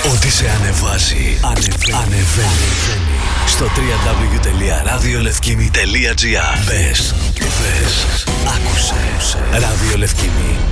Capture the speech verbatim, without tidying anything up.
Ό,τι σε ανεβάζει, ανεβαίνει. ανεβαίνει. Στο double-u double-u double-u τελεία ραδιολευκήμι τελεία τζι άρ. Μπες και πες. Άκουσε. Ραδιολευκήμι.